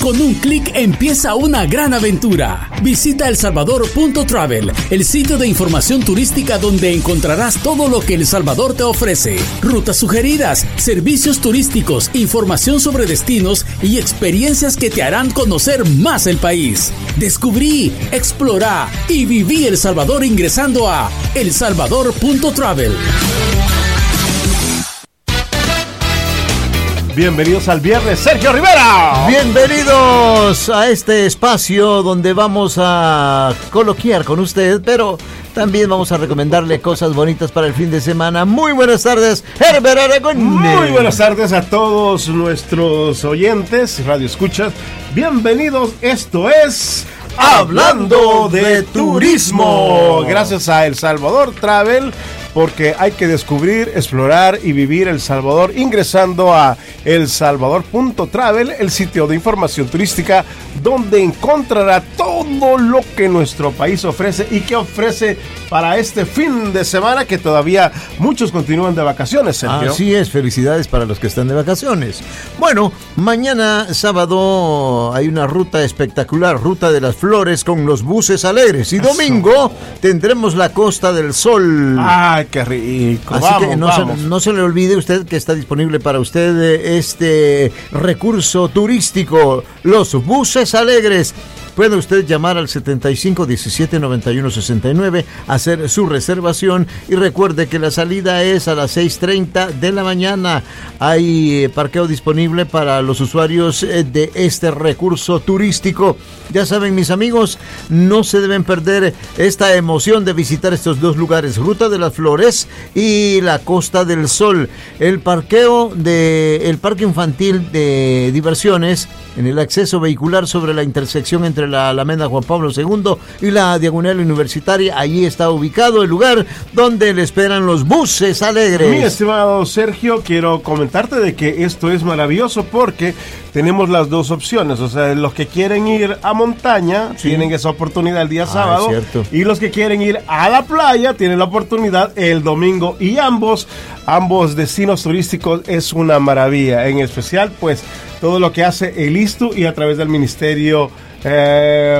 Con un clic empieza una gran aventura. Visita elsalvador.travel, el sitio de información turística donde encontrarás todo lo que El Salvador te ofrece. Rutas sugeridas, servicios turísticos, información sobre destinos y experiencias que te harán conocer más el país. Descubrí, explorá y viví El Salvador ingresando a elsalvador.travel. Bienvenidos al viernes, Sergio Rivera. Bienvenidos a este espacio donde vamos a coloquiar con usted, pero también vamos a recomendarle cosas bonitas para el fin de semana. Muy buenas tardes, Herbert Aragón. Muy buenas tardes a todos nuestros oyentes, radio escuchas. Bienvenidos, esto es Hablando de Turismo. Gracias a El Salvador Travel, porque hay que descubrir, explorar y vivir El Salvador ingresando a elsalvador.travel, el sitio de información turística donde encontrará todo lo que nuestro país ofrece y que ofrece para este fin de semana, que todavía muchos continúan de vacaciones, Sergio. Así es, felicidades para los que están de vacaciones. Bueno, mañana sábado hay una ruta espectacular, Ruta de las Flores con los buses alegres, y domingo tendremos la Costa del Sol. ¡Ay, qué rico! Así que no se le olvide usted que está disponible para usted este recurso turístico, los buses alegres. Puede usted llamar al 75 17 91 69, hacer su reservación, y recuerde que la salida es a las 6:30 de la mañana. Hay parqueo disponible para los usuarios de este recurso turístico. Ya saben, mis amigos, no se deben perder esta emoción de visitar estos dos lugares, Ruta de las Flores y la Costa del Sol. El parqueo del Parque Infantil de Diversiones en el acceso vehicular sobre la intersección entre la Alameda Juan Pablo II y la Diagonal Universitaria. Allí está ubicado el lugar donde le esperan los buses alegres. Mi estimado Sergio, quiero comentarte de que esto es maravilloso porque tenemos las dos opciones. O sea, los que quieren ir a montaña tienen esa oportunidad el día sábado, y los que quieren ir a la playa tienen la oportunidad el domingo, y ambos destinos turísticos es una maravilla. En especial, pues, todo lo que hace el ISTU y a través del Ministerio a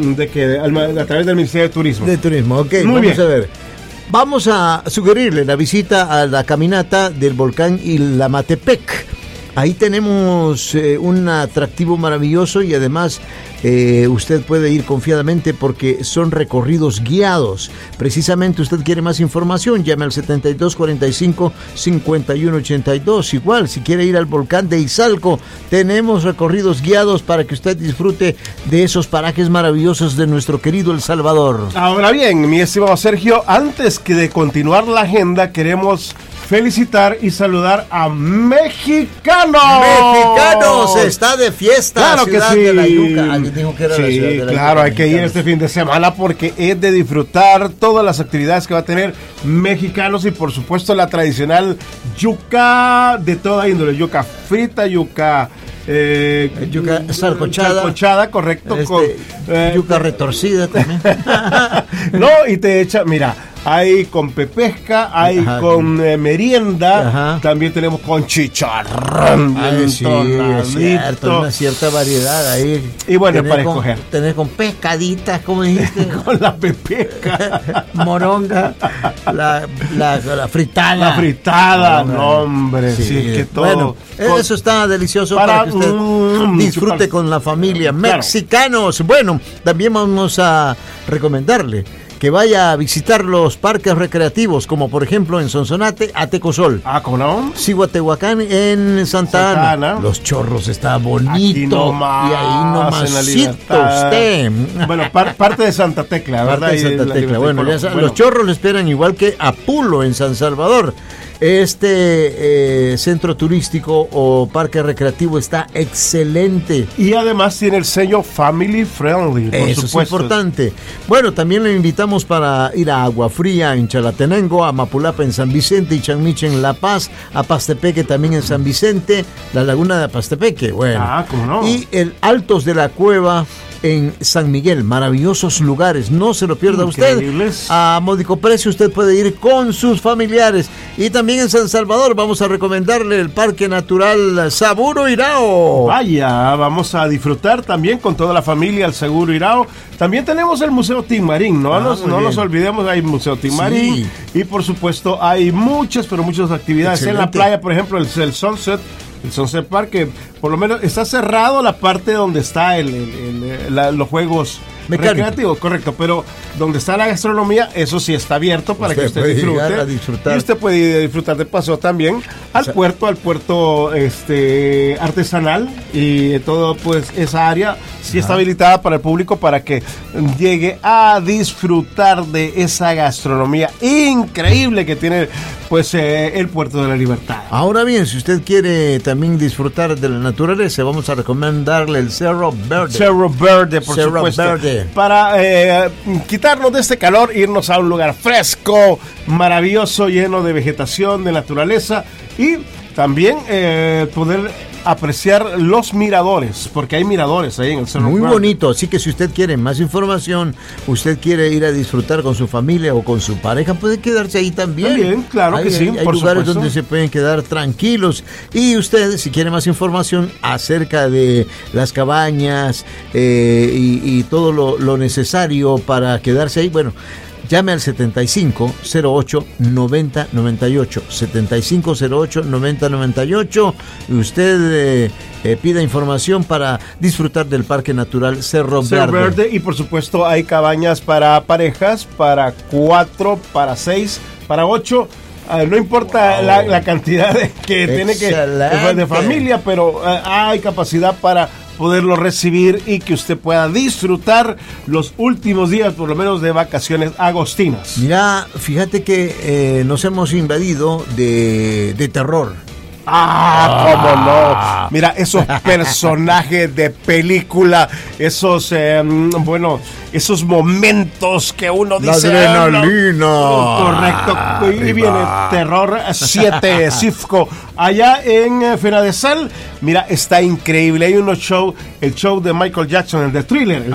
través del Ministerio de Turismo. De Turismo, ok. Muy bien. A ver. Vamos a sugerirle la visita a la caminata del volcán Ilamatepec. Ahí tenemos un atractivo maravilloso, y además usted puede ir confiadamente porque son recorridos guiados. Precisamente, usted quiere más información, llame al 72 45 51 82. Igual, si quiere ir al volcán de Izalco, tenemos recorridos guiados para que usted disfrute de esos parajes maravillosos de nuestro querido El Salvador. Ahora bien, mi estimado Sergio, antes que de continuar la agenda, queremos felicitar y saludar a Mexicanos. Mexicanos, está de fiesta. Claro que sí. De la Yuca. Alguien dijo que era la ciudad de la claro, Yuca. hay que ir este fin de semana porque es de disfrutar todas las actividades que va a tener Mexicanos, y por supuesto la tradicional yuca de toda índole, yuca frita, yuca salcochada, correcto, yuca retorcida también. No, y te echa, mira, hay con pepesca, hay con merienda, también tenemos con chicharrón. Sí, es cierto, una cierta variedad ahí. Y bueno, para escoger. Tenés con pescaditas, como dijiste. Con la pepesca. Moronga, la fritada. La fritada, no, hombre, sí, es que todo. Bueno, eso está delicioso para que usted disfrute con la familia. Mexicanos. Bueno, también vamos a recomendarle que vaya a visitar los parques recreativos, como por ejemplo en Sonsonate, Atecosol. ¿Cómo no? Cihuatehuacán en Santa Ana. Los Chorros está bonito. Nomás, y ahí nomasito usted. Bueno, parte de Santa Tecla, ¿verdad? Parte de Santa Tecla. Bueno, los Chorros le esperan, igual que Apulo en San Salvador. Este centro turístico o parque recreativo está excelente. Y además tiene el sello Family Friendly, por Eso supuesto. Es importante. Bueno, también le invitamos para ir a Agua Fría en Chalatenango, a Mapulapa en San Vicente, y Chanmiche en La Paz, a Pastepeque también en San Vicente, la Laguna de Pastepeque, bueno. ¿Cómo no? Y el Altos de la Cueva en San Miguel. Maravillosos lugares, no se lo pierda usted. A módico precio usted puede ir con sus familiares. Y también en San Salvador vamos a recomendarle el Parque Natural Seguro Irao. Vaya, vamos a disfrutar también con toda la familia el Seguro Irao. También tenemos el Museo Timarín, no nos olvidemos, hay Museo Timarín. Sí. Y por supuesto hay muchas actividades. Excelente. En la playa, por ejemplo, el Sunset Park, que por lo menos está cerrado la parte donde está los juegos recreativos, correcto, pero donde está la gastronomía, eso sí está abierto para que usted disfrute. Y usted puede disfrutar de paso también al puerto artesanal, y todo, pues esa área sí está habilitada para el público para que llegue a disfrutar de esa gastronomía increíble que tiene pues el Puerto de la Libertad. Ahora bien, si usted quiere también disfrutar de la naturaleza, vamos a recomendarle el Cerro Verde. Cerro Verde, por supuesto. Para quitarnos de este calor, irnos a un lugar fresco, maravilloso, lleno de vegetación, de naturaleza, y también poder apreciar los miradores, porque hay miradores ahí en el Cerro. Muy bonito, así que si usted quiere más información, usted quiere ir a disfrutar con su familia o con su pareja, puede quedarse ahí también. También, claro que sí, hay lugares donde se pueden quedar tranquilos. Y usted, si quiere más información acerca de las cabañas y todo lo necesario para quedarse ahí, bueno, llame al 7508-9098. 7508-9098. Y usted pida información para disfrutar del Parque Natural Cerro Verde. Y por supuesto hay cabañas para parejas, para 4, para 6, para 8. No importa la cantidad que tiene de familia, pero hay capacidad para poderlo recibir y que usted pueda disfrutar los últimos días, por lo menos, de vacaciones agostinas. Mira, fíjate que nos hemos invadido de terror. Cómo no. Mira, esos personajes de película, esos momentos que uno dice. La adrenalina. Correcto. Y viene Terror 7 Cifco. Allá en Fenadesal, mira, está increíble. Hay el show de Michael Jackson, el de Thriller.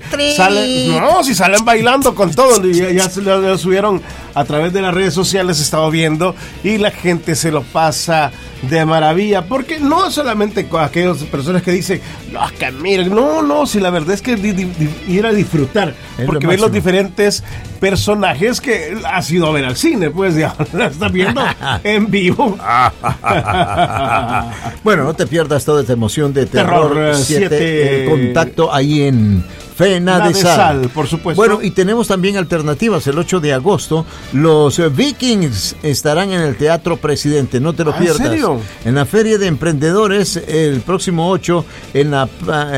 Salen bailando con todo. Ya se lo subieron a través de las redes sociales, he estado viendo, y la gente se lo pasa de maravilla, porque no solamente con aquellas personas que dicen, que miren, si la verdad es que ir a disfrutar, porque ven los diferentes personajes que has ido a ver al cine, pues ya estás viendo en vivo. Bueno, no te pierdas toda esta emoción de Terror 7 Contacto ahí en Fenadesal, por supuesto. Bueno, y tenemos también alternativas. El 8 de agosto, los Vikings estarán en el Teatro Presidente. No te lo pierdas. ¿En serio? En la Feria de Emprendedores, el próximo 8, en la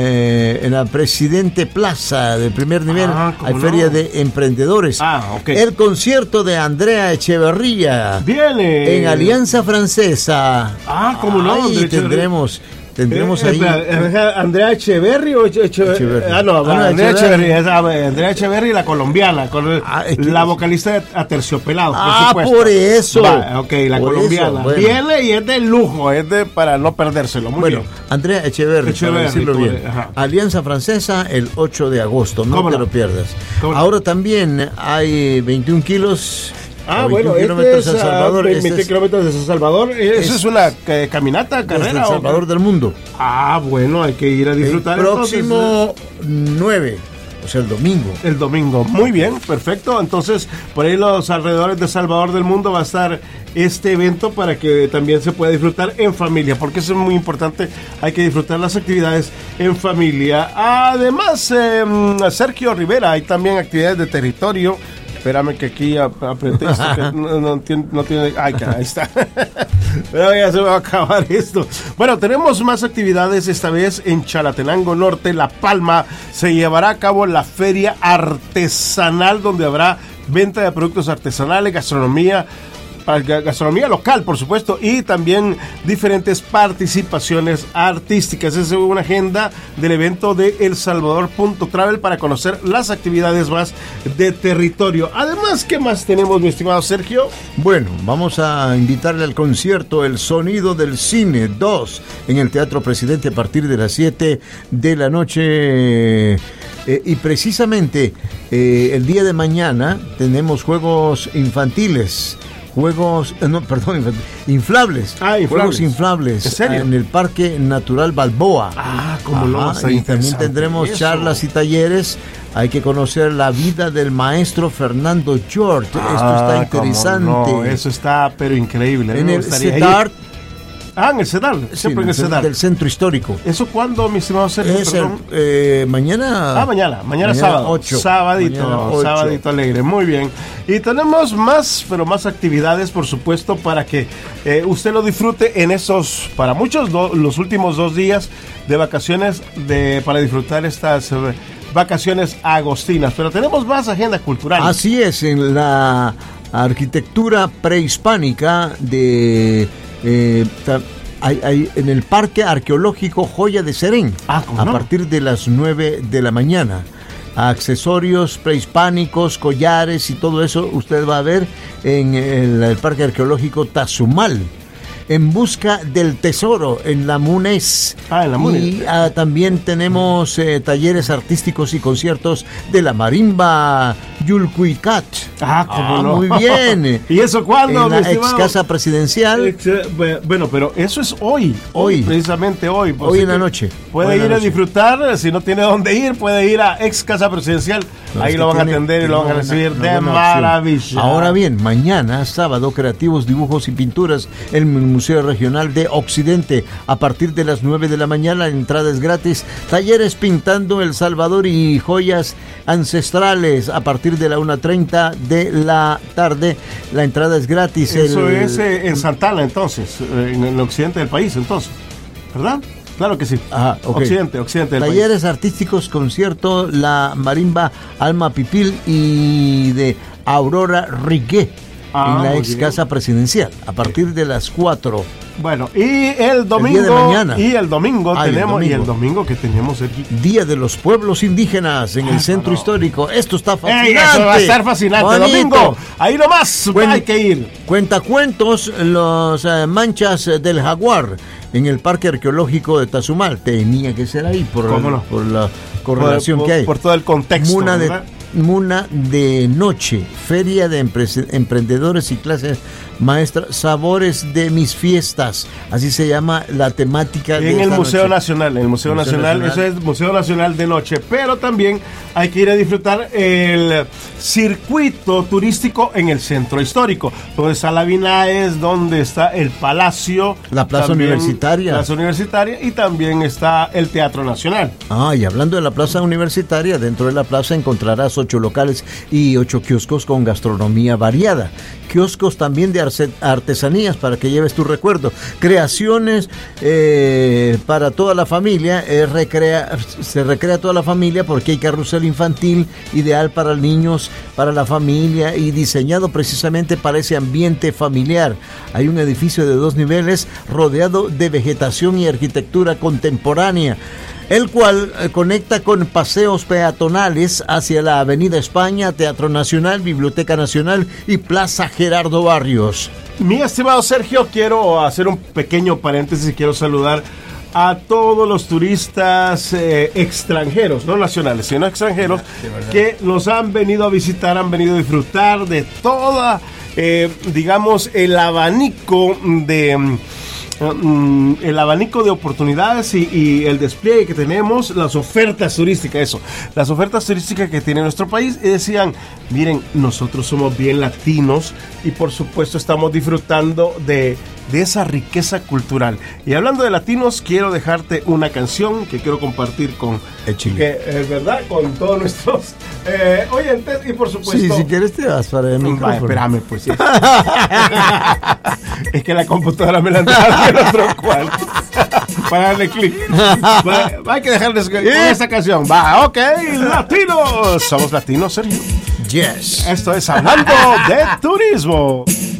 Presidente Plaza del primer nivel, hay Feria de Emprendedores. Okay. El concierto de Andrea Echeverría. Viene. En Alianza Francesa. ¿Cómo no? Ahí tendremos ahí Andrea Echeverry o Andrea Echeverry, la colombiana, con la vocalista de Aterciopelados, por supuesto. Por eso. La colombiana. Bueno. Viene y es de lujo, para no perdérselo. Muy bien. Andrea Echeverry, para decirlo bien. Alianza Francesa el 8 de agosto, no te lo pierdas. Ahora también hay 21 kilos. Kilómetros de San Salvador. 20 kilómetros de San Salvador. Eso es una caminata, carrera. El Salvador del mundo. Bueno, hay que ir a disfrutar. El próximo 9, o sea, el domingo. El domingo, muy bien, perfecto. Entonces, por ahí los alrededores de Salvador del mundo va a estar este evento para que también se pueda disfrutar en familia, porque eso es muy importante. Hay que disfrutar las actividades en familia. Además, Sergio Rivera, hay también actividades de territorio. Espérame que aquí apreté esto, que no tiene... Ahí está. Pero ya se va a acabar esto. Bueno, tenemos más actividades, esta vez en Chalatenango Norte, La Palma. Se llevará a cabo la Feria Artesanal, donde habrá venta de productos artesanales, gastronomía local, por supuesto, y también diferentes participaciones artísticas. Esa es una agenda del evento de elsalvador.travel para conocer las actividades más de territorio. Además, ¿qué más tenemos, mi estimado Sergio? Bueno, vamos a invitarle al concierto El Sonido del Cine 2 en el Teatro Presidente a partir de las 7 de la noche. Y precisamente el día de mañana tenemos juegos infantiles. Inflables. Juegos inflables. ¿En serio? En el Parque Natural Balboa. Como no. Y también tendremos charlas y talleres. Hay que conocer la vida del maestro Fernando George. Esto está interesante. No, eso está pero increíble. En el CEDAR. En el CEDAR, siempre en el CEDAR. Del centro histórico. ¿Eso cuándo, mi estimado Sergio? Es mañana. Mañana sábado. 8. Sabadito alegre. Muy bien. Y tenemos más actividades, por supuesto, para que usted lo disfrute en esos, para muchos, los últimos 2 días de vacaciones, para disfrutar estas vacaciones agostinas. Pero tenemos más agenda cultural. Así es, en la arquitectura prehispánica de... hay en el Parque Arqueológico Joya de Serén, a partir de las 9 de la mañana. Accesorios prehispánicos, collares y todo eso usted va a ver en el Parque Arqueológico Tazumal. En busca del tesoro en la MUNES. En la MUNES. Y también tenemos talleres artísticos y conciertos de la marimba Yulcuicat. ¿Cómo no? Muy bien. ¿Y eso cuándo? En la ex casa presidencial. Bueno, pero eso es hoy. Precisamente hoy. Hoy en la noche. Puede ir a disfrutar. Si no tiene dónde ir, puede ir a ex casa presidencial. Ahí lo van a atender y lo van a recibir de maravilla. Ahora bien, mañana, sábado, creativos dibujos y pinturas en el Museo Regional de Occidente. A partir de las 9 de la mañana, la entrada es gratis. Talleres pintando El Salvador y joyas ancestrales. A partir de la 1:30 de la tarde, la entrada es gratis. Eso es en Santana, entonces, en el occidente del país, entonces, ¿verdad? Claro que sí. Okay. Occidente del talleres país. Artísticos, concierto, la marimba Alma Pipil y de Aurora Riquet. En la ex casa presidencial, a partir de las 4. Bueno, y el domingo. El día de mañana. Y el domingo tenemos. Y el domingo que tenemos aquí. Día de los Pueblos Indígenas en el centro histórico. Esto está fascinante. Eso va a estar fascinante. Bonito. Domingo. Ahí nomás hay que ir. Cuentacuentos, los manchas del jaguar en el Parque Arqueológico de Tazumal. Tenía que ser ahí por la correlación que hay. Por todo el contexto. Muna de Noche, Feria de Emprendedores y Clases Maestras, Sabores de mis Fiestas, así se llama la temática en el Museo Nacional. En el Museo Nacional, eso es Museo Nacional de Noche, pero también hay que ir a disfrutar el circuito turístico en el centro histórico, donde está la Vinaes, donde está el Palacio, la Plaza Universitaria, y también está el Teatro Nacional. Y hablando de la Plaza Universitaria, dentro de la plaza encontrarás 8 locales y 8 kioscos con gastronomía variada. Kioscos también de artesanías para que lleves tu recuerdo. Creaciones para toda la familia. Se recrea toda la familia porque hay carrusel infantil ideal para niños, para la familia y diseñado precisamente para ese ambiente familiar. Hay un edificio de 2 niveles rodeado de vegetación y arquitectura contemporánea, el cual conecta con paseos peatonales hacia la Avenida España, Teatro Nacional, Biblioteca Nacional y Plaza Gerardo Barrios. Mi estimado Sergio, quiero hacer un pequeño paréntesis y quiero saludar a todos los turistas extranjeros, no nacionales, sino extranjeros, que nos han venido a visitar, han venido a disfrutar de toda, digamos, el abanico de oportunidades y el despliegue que tenemos, las ofertas turísticas que tiene nuestro país, y decían, miren, nosotros somos bien latinos y por supuesto estamos disfrutando de esa riqueza cultural. Y hablando de latinos, quiero dejarte una canción que quiero compartir con ¿verdad? Con todos nuestros oyentes y por supuesto. Sí, si quieres te vas para el micrófono. Espérame, pues. Es que la computadora me la entraba en otro cuarto para darle clic. Hay que dejarles con esta canción. Ok, latinos. Somos latinos, Sergio. Yes. Esto es Hablando de Turismo.